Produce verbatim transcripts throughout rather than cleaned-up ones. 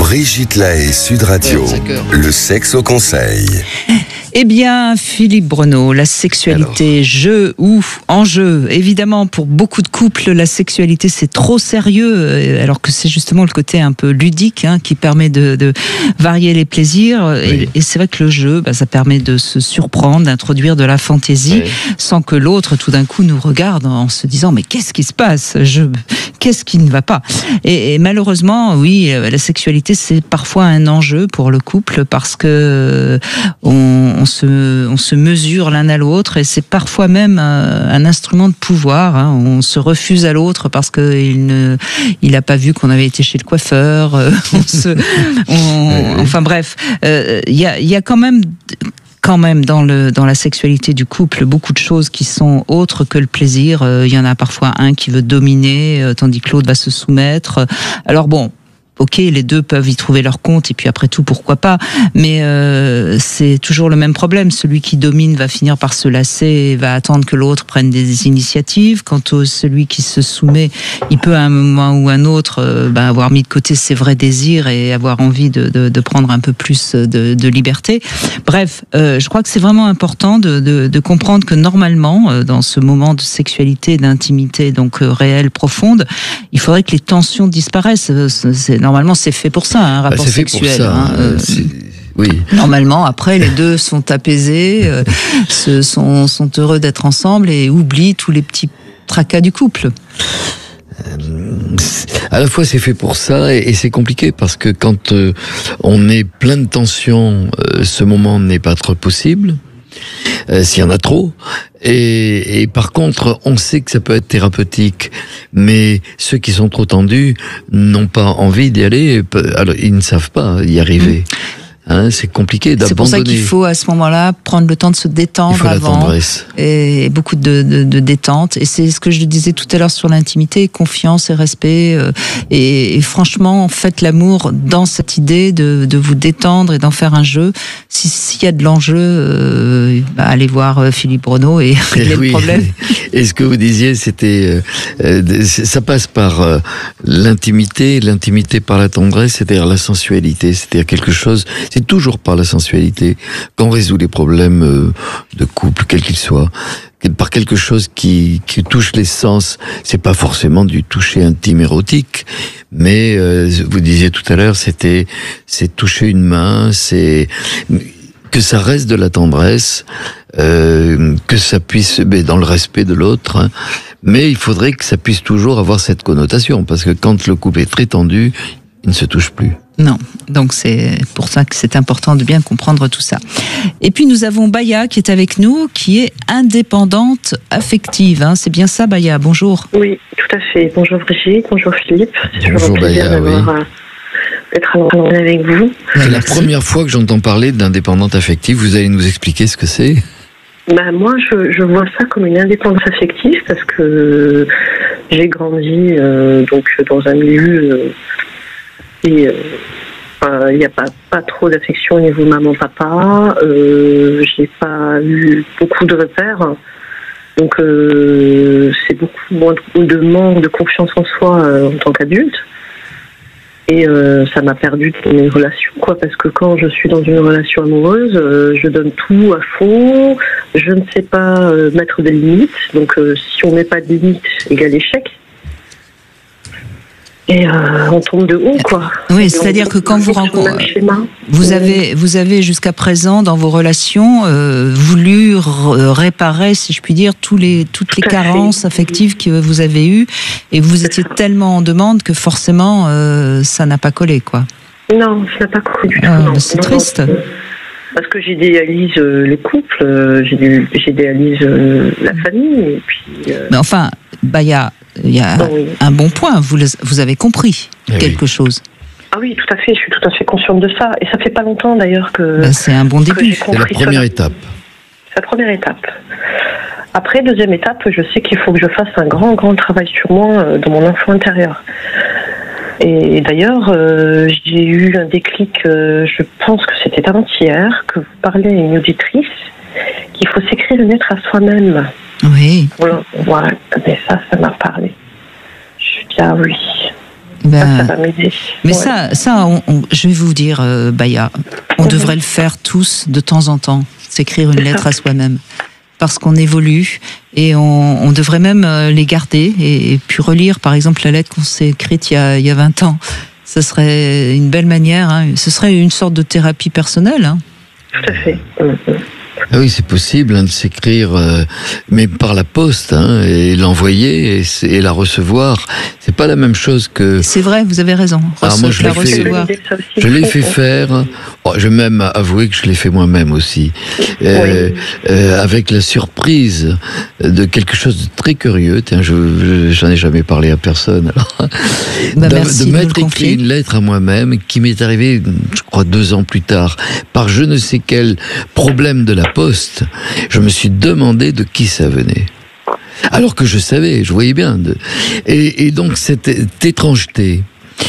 Brigitte Lahaie, Sud Radio, le sexe au conseil. Eh bien, Philippe Breneau, la sexualité, Alors. jeu ou enjeu. Évidemment, pour beaucoup de couples, la sexualité, c'est trop sérieux, alors que c'est justement le côté un peu ludique hein, qui permet de, de varier les plaisirs. Oui. Et, et c'est vrai que le jeu, bah, ça permet de se surprendre, d'introduire de la fantaisie, oui. sans que l'autre, tout d'un coup, nous regarde en se disant « Mais qu'est-ce qui se passe ? Je... Qu'est-ce qui ne va pas ?» et, et malheureusement, oui, la sexualité, c'est parfois un enjeu pour le couple parce que on, on se, on se mesure l'un à l'autre et c'est parfois même un, un instrument de pouvoir. Hein. On se refuse à l'autre parce qu'il ne, il n'a pas vu qu'on avait été chez le coiffeur. on se, on, enfin bref, il euh, y a, y a quand même. quand même dans, le, dans la sexualité du couple beaucoup de choses qui sont autres que le plaisir. Il euh, y en a parfois un qui veut dominer euh, tandis que l'autre va se soumettre. Alors bon, ok, les deux peuvent y trouver leur compte et puis après tout, pourquoi pas. Mais euh, c'est toujours le même problème. Celui qui domine va finir par se lasser et va attendre que l'autre prenne des initiatives. Quant au celui qui se soumet, il peut à un moment ou un autre euh, bah, avoir mis de côté ses vrais désirs et avoir envie de, de, de prendre un peu plus de, de liberté. Bref, euh, je crois que c'est vraiment important de, de, de comprendre que normalement, euh, dans ce moment de sexualité, d'intimité donc euh, réelle, profonde, il faudrait que les tensions disparaissent. C'est Normalement, c'est fait pour ça, un rapport bah, c'est sexuel. Fait pour ça, hein. euh, oui. Normalement, après, les deux sont apaisés, euh, se, sont, sont heureux d'être ensemble et oublient tous les petits tracas du couple. À la fois c'est fait pour ça et, et c'est compliqué parce que quand euh, on est plein de tensions, euh, ce moment n'est pas trop possible. Euh, s'il y en a trop. Et, et par contre, on sait que ça peut être thérapeutique, mais ceux qui sont trop tendus n'ont pas envie d'y aller, alors ils ne savent pas y arriver. Mmh. Hein, c'est compliqué d'abandonner. C'est pour ça qu'il faut à ce moment-là prendre le temps de se détendre Il faut avant. La tendresse. Et beaucoup de, de, de détente. Et c'est ce que je disais tout à l'heure sur l'intimité, confiance et respect. Euh, et, et franchement, faites l'amour dans cette idée de, de vous détendre et d'en faire un jeu. Si, s'il y a de l'enjeu, euh, bah, allez voir euh, Philippe Breneau et régler oui. le problème. Et ce que vous disiez, c'était, euh, euh, ça passe par euh, l'intimité, l'intimité par la tendresse, c'est-à-dire la sensualité, c'est-à-dire quelque chose. C'est toujours par la sensualité qu'on résout les problèmes euh, de couple, quels qu'ils soient, par quelque chose qui, qui touche les sens. C'est pas forcément du toucher intime érotique, mais euh, vous disiez tout à l'heure, c'était, c'est toucher une main, c'est que ça reste de la tendresse, euh, que ça puisse, mais dans le respect de l'autre. Hein, mais il faudrait que ça puisse toujours avoir cette connotation, parce que quand le couple est très tendu, il ne se touche plus. Non, donc c'est pour ça que c'est important de bien comprendre tout ça. Et puis nous avons Baya qui est avec nous, qui est indépendante affective. Hein. C'est bien ça, Baya? Bonjour. Oui, tout à fait. Bonjour Brigitte, bonjour Philippe. C'est bonjour toujours un plaisir Baya, d'avoir, oui. d'être à l'antenne avec vous. C'est la première fois que j'entends parler d'indépendante affective. Vous allez nous expliquer ce que c'est? Bah, moi, je, je vois ça comme une indépendance affective parce que j'ai grandi euh, donc dans un milieu euh, et euh, il n'y a pas, pas trop d'affection au niveau maman-papa. Euh, j'ai pas eu beaucoup de repères. Donc, euh, c'est beaucoup moins de, de manque de confiance en soi euh, en tant qu'adulte. Et euh, ça m'a perdu de mes relations, quoi, parce que quand je suis dans une relation amoureuse, euh, je donne tout à fond, je ne sais pas euh, mettre des limites. Donc, euh, si on met pas de limites, égale échec. Et euh, on tombe de haut, quoi. Oui, c'est-à-dire que quand vous rencontrez, vous avez, vous avez jusqu'à présent dans vos relations euh, voulu r- réparer, si je puis dire, tous les, toutes Tout les carences fait. affectives que vous avez eues, et vous étiez tellement en demande que forcément euh, ça n'a pas collé, quoi. Non, ça n'a pas collé du tout. Ah, non. C'est non, triste. Non, parce que j'idéalise euh, les couples, euh, j'idéalise euh, la famille, et puis. Euh... Mais enfin, Baya. Il y a oui. un bon point, vous, vous avez compris eh quelque oui. chose. Ah oui, tout à fait, je suis tout à fait consciente de ça. Et ça fait pas longtemps d'ailleurs que... Ben, c'est un bon début. C'est la première cela. étape. C'est la première étape. Après, deuxième étape, je sais qu'il faut que je fasse un grand, grand travail sur moi, dans mon enfant intérieur. Et d'ailleurs, euh, j'ai eu un déclic, euh, je pense que c'était avant-hier, que vous parlez à une auditrice, qu'il faut s'écrire une lettre à soi-même. Oui. Voilà, voilà. Mais ça, ça m'a parlé. Je dis ah oui. Ben, ça, ça va m'aider. Mais Ouais. ça, ça on, on- je vais vous dire, euh, Baya, on Mhm. devrait le faire tous de temps en temps, s'écrire une C'est lettre ça. à soi-même. Parce qu'on évolue et on, on devrait même euh, les garder et, et puis relire, par exemple, la lettre qu'on s'est écrite il y a, il y a vingt ans. Ce serait une belle manière, hein. Ce serait une sorte de thérapie personnelle. Hein. Tout à fait. Mhm. Ah oui, c'est possible hein, de s'écrire, euh, mais par la poste, hein, et l'envoyer et, c'est- et la recevoir. C'est pas la même chose que. C'est vrai, vous avez raison. Ah, moi, Rece- je la l'ai fait. recevoir. L'idée de ça aussi. Je l'ai fait Mhm. faire. Oh, je vais même avouer que je l'ai fait moi-même aussi, euh, euh, avec la surprise de quelque chose de très curieux. Tiens, je, je- j'en ai jamais parlé à personne. Alors, Bah, de, merci de de nous m'être le écrit confier. une lettre à moi-même qui m'est arrivée, je crois, deux ans plus tard, par je ne sais quel problème de la poste. Je me suis demandé de qui ça venait. Alors que je savais, je voyais bien. De... Et, et donc cette étrangeté,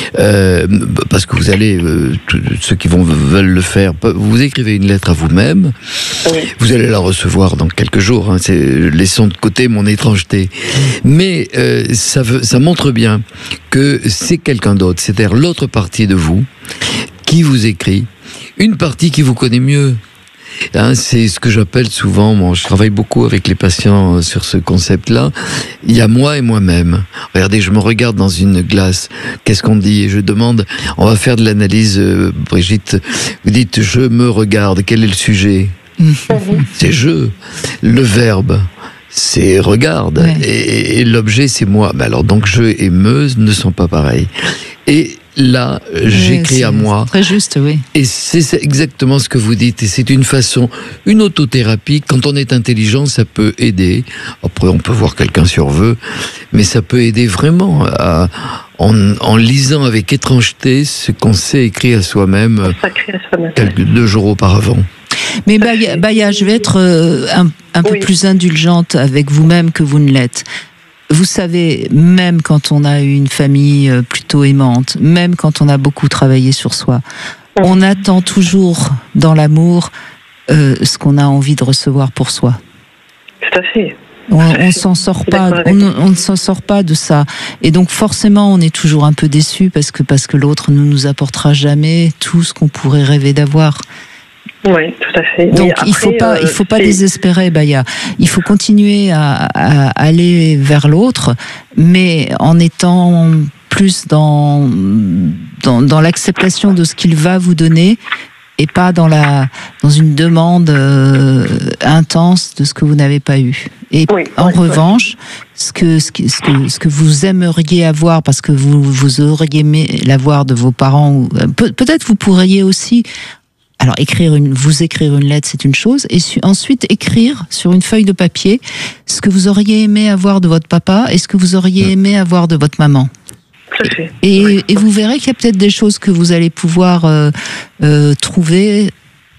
euh, parce que vous allez, euh, tous ceux qui vont veulent le faire, vous écrivez une lettre à vous-même, Oui. vous allez la recevoir dans quelques jours. Hein, c'est, laissons de côté mon étrangeté, mais euh, ça, veut, ça montre bien que c'est quelqu'un d'autre, c'est-à-dire l'autre partie de vous qui vous écrit, une partie qui vous connaît mieux. Hein, c'est ce que j'appelle souvent, bon, je travaille beaucoup avec les patients sur ce concept-là, il y a moi et moi-même. Regardez, je me regarde dans une glace, qu'est-ce qu'on dit? Et je demande, on va faire de l'analyse, euh, Brigitte, vous dites, je me regarde, quel est le sujet? Mhm. C'est je, le verbe, c'est regarde, Ouais. et, et l'objet c'est moi. Mais alors donc je et me ne sont pas pareils. Et là, j'écris Ouais, à c'est moi. Très juste, oui. Et c'est c'est exactement ce que vous dites. Et c'est une façon, une autothérapie. Quand on est intelligent, ça peut aider. Après, on peut voir quelqu'un surveut, mais ça peut aider vraiment à, en, en lisant avec étrangeté ce qu'on s'est écrit à soi-même Sacré à soi-même. quelques deux jours auparavant. Mais Baya, Baya, je vais être euh, un, un peu Oui. plus indulgente avec vous-même que vous ne l'êtes. Vous savez, même quand on a eu une famille euh, plutôt aimante, même quand on a beaucoup travaillé sur soi, on attend toujours dans l'amour euh, ce qu'on a envie de recevoir pour soi. Tout à fait. On, on s'en sort Je suis pas, d'accord avec on, vous. on ne s'en sort pas de ça. Et donc forcément, on est toujours un peu déçu parce que parce que l'autre ne nous apportera jamais tout ce qu'on pourrait rêver d'avoir. Oui, tout à fait. Donc Mais il faut après, pas, euh, il faut pas c'est- désespérer, Baya. Il faut continuer à, à aller vers l'autre, mais en étant plus dans dans, dans l'acceptation de ce qu'il va vous donner et pas dans la dans une demande euh, intense de ce que vous n'avez pas eu. Et Oui, en oui, oui. revanche, ce que ce que ce que ce que vous aimeriez avoir parce que vous vous auriez aimé l'avoir de vos parents ou peut, peut-être vous pourriez aussi alors écrire une, vous écrire une lettre, c'est une chose, et su, ensuite écrire sur une feuille de papier ce que vous auriez aimé avoir de votre papa et ce que vous auriez aimé avoir de votre maman. Tout à fait. Et, Oui. et vous verrez qu'il y a peut-être des choses que vous allez pouvoir euh, euh, trouver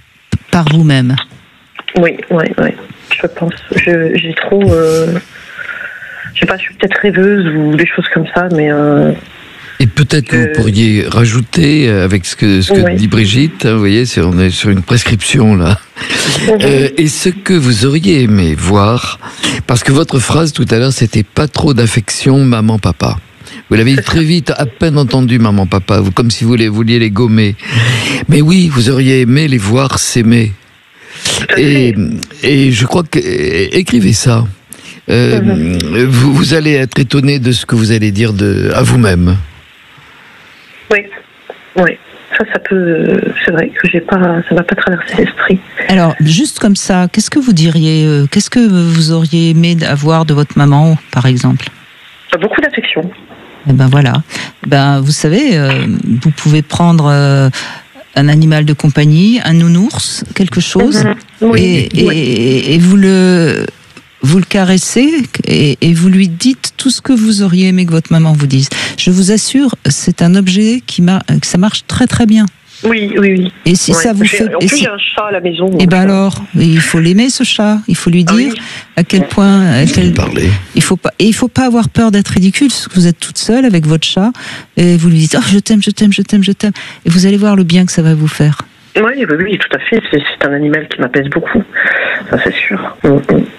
par vous-même. Oui, oui, oui. Je pense. Je, j'ai trop. Euh... Je sais pas, je suis peut-être rêveuse ou des choses comme ça, mais. Euh... Et peut-être que Euh, vous pourriez rajouter, euh, avec ce que, ce que Ouais. dit Brigitte, hein, vous voyez, c'est, on est sur une prescription là, euh, et ce que vous auriez aimé voir, parce que votre phrase tout à l'heure, c'était pas trop d'affection maman-papa. Vous l'avez dit très vite, à peine entendu maman-papa, vous, comme si vous les, vouliez les gommer. Mais oui, vous auriez aimé les voir s'aimer. Tout à Et, fait. et je crois que, é- écrivez ça. Euh, Mhm. vous, vous allez être étonné de ce que vous allez dire de, à vous-même. Oui, oui. Ça, ça peut. C'est vrai que j'ai pas. Ça m'a pas traversé l'esprit. Alors, juste comme ça, qu'est-ce que vous diriez, euh, qu'est-ce que vous auriez aimé avoir de votre maman, par exemple ? Beaucoup d'affection. Eh ben voilà. Ben vous savez, euh, vous pouvez prendre euh, un animal de compagnie, un nounours, quelque chose, Mhm. Oui. et, et, oui. et- et vous le vous le caressez et, et vous lui dites tout ce que vous auriez aimé que votre maman vous dise. Je vous assure, c'est un objet qui mar- que ça marche très très bien. Oui, oui, oui. Et si Ouais. ça vous J'ai- fait, En et plus, si- j'ai un chat à la maison. eh donc, ben euh, alors, il faut l'aimer ce chat. Il faut lui ah dire oui. à quel point, à quel- Parler. il faut pas, et il faut pas avoir peur d'être ridicule, parce que vous êtes toute seule avec votre chat, et vous lui dites, oh, je t'aime, je t'aime, je t'aime, je t'aime, et vous allez voir le bien que ça va vous faire. Oui, oui, oui, tout à fait. C'est, c'est un animal qui m'apaise beaucoup. Ça, c'est sûr. Mm, mm.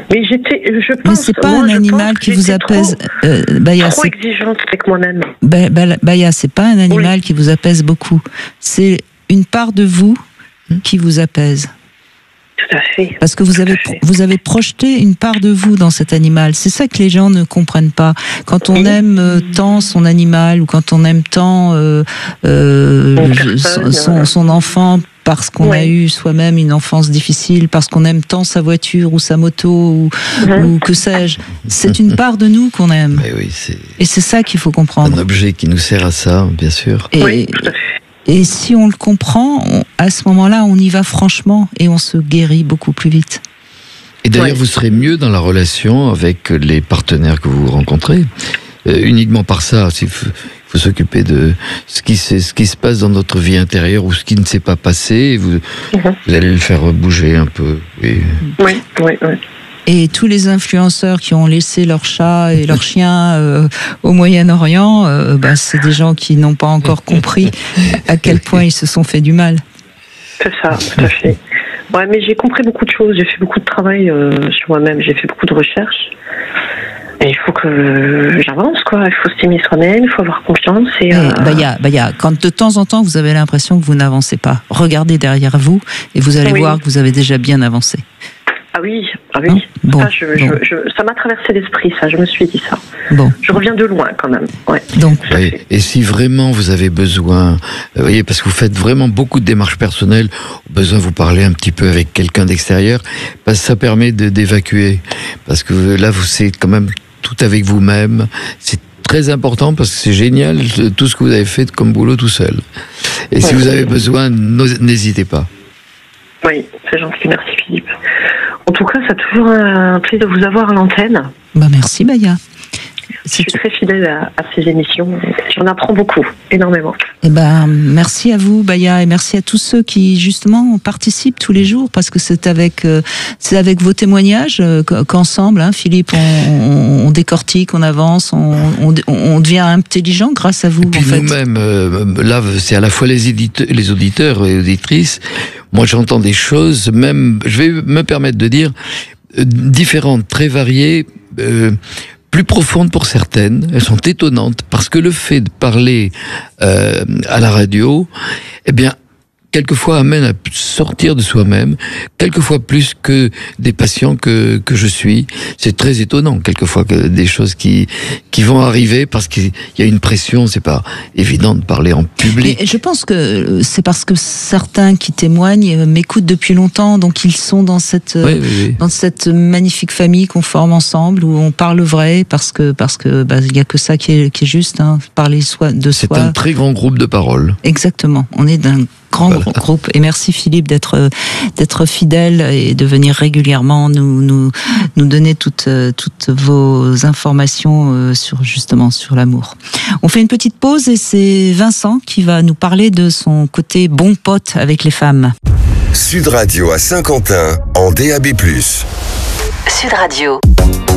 Mais j'étais, je pense. Mais c'est pas moi, un je animal pense qui que vous j'étais apaise. Trop, euh, Baya, trop c'est exigeante avec moi-même. Ba- Ba- Baya, c'est pas un animal Oui. qui vous apaise beaucoup. C'est une part de vous qui vous apaise. Tout à fait. Parce que vous Tout avez, à fait. vous avez projeté une part de vous dans cet animal. C'est ça que les gens ne comprennent pas. Quand on Oui. aime euh, tant son animal ou quand on aime tant euh, euh, Une je- personne, son, euh. son enfant parce qu'on Ouais. a eu soi-même une enfance difficile, parce qu'on aime tant sa voiture ou sa moto ou, Mhm. ou que sais-je, c'est une part de nous qu'on aime. Mais oui, c'est Et c'est ça qu'il faut un comprendre. objet qui nous sert à ça, bien sûr. Et, Oui, tout à fait. et si on le comprend, on- à ce moment-là, on y va franchement et on se guérit beaucoup plus vite. Et d'ailleurs, Ouais. vous serez mieux dans la relation avec les partenaires que vous rencontrez. Euh, uniquement par ça, il faut, faut s'occuper de ce qui, se- ce qui se passe dans notre vie intérieure ou ce qui ne s'est pas passé. Et vous, Mhm. vous allez le faire bouger un peu. Et Oui, oui, oui. Et tous les influenceurs qui ont laissé leur chat et leur chien euh, au Moyen-Orient, euh, bah, c'est des gens qui n'ont pas encore compris à quel point ils se sont fait du mal. C'est ça, tout à fait. Ouais, mais j'ai compris beaucoup de choses. J'ai fait beaucoup de travail euh, sur moi-même. J'ai fait beaucoup de recherches. Et il faut que j'avance, quoi. Il faut s'aimer soi-même, il faut avoir confiance. Et, Et, euh, Baya, Baya, quand de temps en temps vous avez l'impression que vous n'avancez pas, regardez derrière vous et vous allez Oui. voir que vous avez déjà bien avancé. Ah oui, ah oui. Hein bon, ça, je, bon. je, je- ça m'a traversé l'esprit, ça. Je me suis dit ça. Bon, Je reviens de loin, quand même. Ouais. donc Tout à Oui. fait. Et si vraiment vous avez besoin, euh, vous voyez, parce que vous faites vraiment beaucoup de démarches personnelles, besoin de vous parler un petit peu avec quelqu'un d'extérieur, parce que ça permet de d'évacuer. Parce que là, vous c'est quand même tout avec vous-même. C'est très important parce que c'est génial euh, tout ce que vous avez fait comme boulot tout seul. Et si Ouais. vous avez besoin, n'os- n'hésitez pas. Oui, c'est gentil. Merci, Philippe. En tout cas, c'est toujours un plaisir de vous avoir à l'antenne. bah merci Baya. Je suis très fidèle à, à ces émissions. J'en apprends beaucoup, énormément. Eh ben, merci à vous, Baya, et merci à tous ceux qui justement participent tous les jours, parce que c'est avec, euh, c'est avec vos témoignages euh, qu'ensemble, hein, Philippe, on, on, on décortique, on avance, on, on, on devient intelligent grâce à vous. Et puis en fait. nous-mêmes, euh, là, c'est à la fois les, éditeurs, les auditeurs et auditrices. Moi, j'entends des choses, même, je vais me permettre de dire, euh, différentes, très variées, euh, plus profondes pour certaines. Elles sont étonnantes parce que le fait de parler euh, à la radio, eh bien, quelquefois amène à sortir de soi-même, quelquefois plus que des patients que que je suis. C'est très étonnant quelquefois que des choses qui qui vont arriver parce qu'il y a une pression. C'est pas évident de parler en public. Et je pense que c'est parce que certains qui témoignent m'écoutent depuis longtemps, donc ils sont dans cette Oui, oui, oui. dans cette magnifique famille qu'on forme ensemble, où on parle vrai, parce que parce que bah, il y a que ça qui est qui est juste, hein, parler soi de C'est soi. un très grand groupe de paroles. Exactement. On est d'un grand Voilà. groupe. Et merci Philippe d'être d'être fidèle et de venir régulièrement nous nous nous donner toutes toutes vos informations euh, sur justement sur l'amour. On fait une petite pause et c'est Vincent qui va nous parler de son côté bon pote avec les femmes. Sud Radio à Saint-Quentin en D A B plus. Sud Radio.